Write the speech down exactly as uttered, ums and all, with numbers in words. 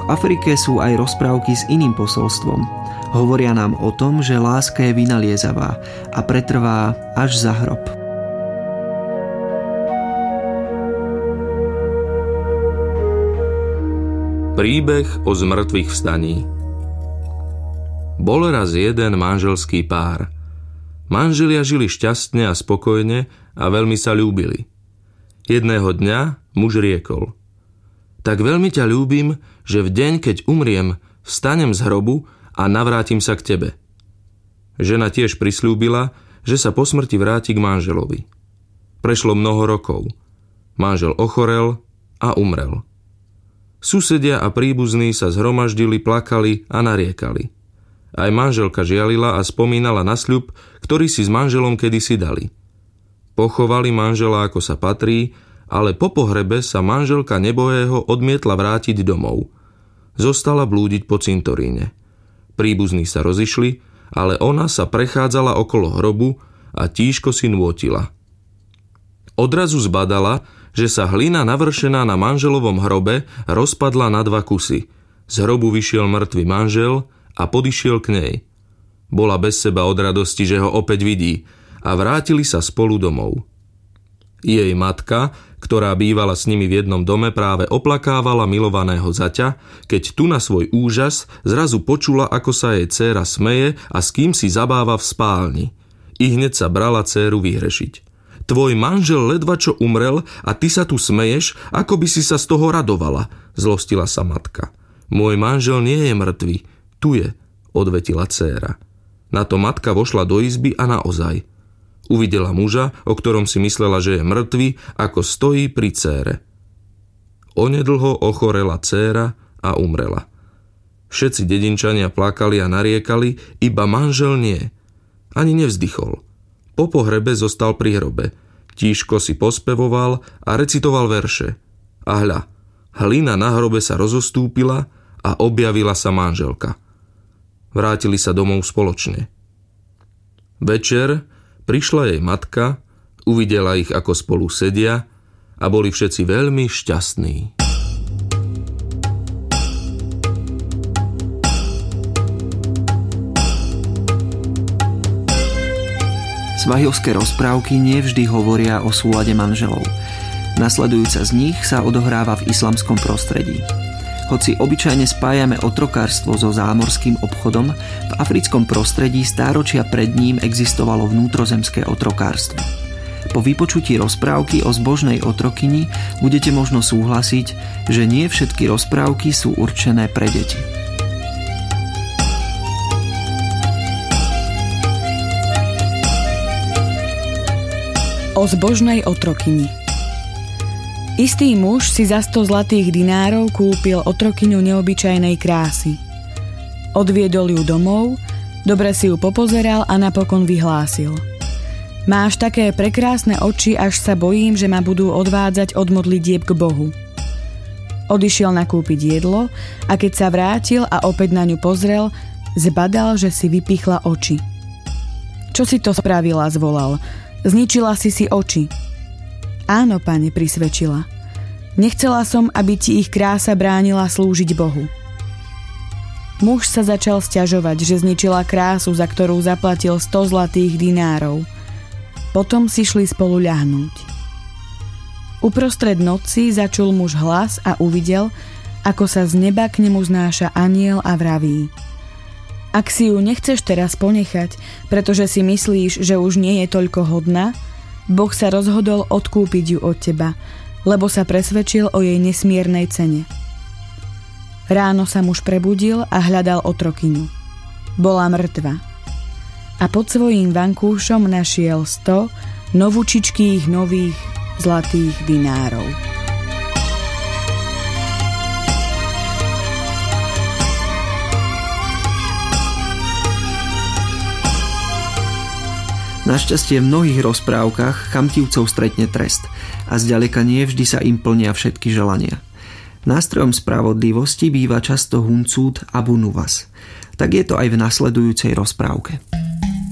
Afrike sú aj rozprávky s iným posolstvom. Hovoria nám o tom, že láska je vynaliezavá a pretrvá až za hrob. Príbeh o zmrtvých vstaní. Bol raz jeden manželský pár. Manželia žili šťastne a spokojne a veľmi sa ľúbili. Jedného dňa muž riekol: tak veľmi ťa ľúbim, že v deň, keď umriem, vstanem z hrobu a navrátim sa k tebe. Žena tiež prisľúbila, že sa po smrti vráti k manželovi. Prešlo mnoho rokov. Manžel ochorel a umrel. Susedia a príbuzní sa zhromaždili, plakali a nariekali. Aj manželka žialila a spomínala na sľub, ktorý si s manželom kedysi dali. Pochovali manžela ako sa patrí, ale po pohrebe sa manželka nebohého odmietla vrátiť domov. Zostala blúdiť po cintoríne. Príbuzní sa rozišli, ale ona sa prechádzala okolo hrobu a tížko si nôtila. Odrazu zbadala, že sa hlina navršená na manželovom hrobe rozpadla na dva kusy. Z hrobu vyšiel mŕtvy manžel a podišiel k nej. Bola bez seba od radosti, že ho opäť vidí, a vrátili sa spolu domov. Jej matka, ktorá bývala s nimi v jednom dome, práve oplakávala milovaného zaťa, keď tu na svoj úžas zrazu počula, ako sa jej dcéra smeje a s kým si zabáva v spálni. I hneď sa brala dcéru vyhrešiť. Tvoj manžel ledva čo umrel a ty sa tu smeješ, ako by si sa z toho radovala, zlostila sa matka. Môj manžel nie je mŕtvy, tu je, odvetila dcéra. Na to matka vošla do izby a naozaj. Uvidela muža, o ktorom si myslela, že je mŕtvy, ako stojí pri dcére. Onedlho ochorela dcéra a umrela. Všetci dedinčania plakali a nariekali, iba manžel nie. Ani nevzdychol. Po pohrebe zostal pri hrobe. Tížko si pospevoval a recitoval verše. A hľa, hlina na hrobe sa rozostúpila a objavila sa manželka. Vrátili sa domov spoločne. Večer prišla jej matka, uvidela ich, ako spolu sedia, a boli všetci veľmi šťastní. Svahilské rozprávky nevždy hovoria o súlade manželov. Nasledujúca z nich sa odohráva v islamskom prostredí. Hoci obyčajne spájame otrokárstvo so zámorským obchodom, v africkom prostredí stáročia pred ním existovalo vnútrozemské otrokárstvo. Po vypočutí rozprávky o zbožnej otrokyni budete možno súhlasiť, že nie všetky rozprávky sú určené pre deti. O zbožnej otrokyni. Istý muž si za sto zlatých dinárov kúpil otrokyňu neobyčajnej krásy. Odviedol ju domov, dobre si ju popozeral a napokon vyhlásil: máš také prekrásne oči, až sa bojím, že ma budú odvádzať od modlitieb k Bohu. Odišiel nakúpiť jedlo a keď sa vrátil a opäť na ňu pozrel, zbadal, že si vypichla oči. Čo si to spravila, zvolal. Zničila si si oči. Áno, pane, prisvedčila. Nechcela som, aby ti ich krása bránila slúžiť Bohu. Muž sa začal sťažovať, že zničila krásu, za ktorú zaplatil sto zlatých dinárov. Potom si šli spolu ľahnúť. Uprostred noci začul muž hlas a uvidel, ako sa z neba k nemu znáša anjel a vraví: ak si ju nechceš teraz ponechať, pretože si myslíš, že už nie je toľko hodná, Boh sa rozhodol odkúpiť ju od teba, lebo sa presvedčil o jej nesmiernej cene. Ráno sa muž prebudil a hľadal otrokyňu. Bola mŕtva. A pod svojím vankúšom našiel sto novúčičkých nových zlatých dinárov. Našťastie v mnohých rozprávkach chamtivcov stretne trest a zďaleka nie vždy sa im plnia všetky želania. Nástrojom spravodlivosti býva často Huncút Abu Nuwas. Tak je to aj v nasledujúcej rozprávke.